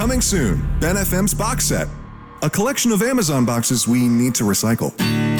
Coming soon, Ben FM's Box Set, a collection of Amazon boxes we need to recycle.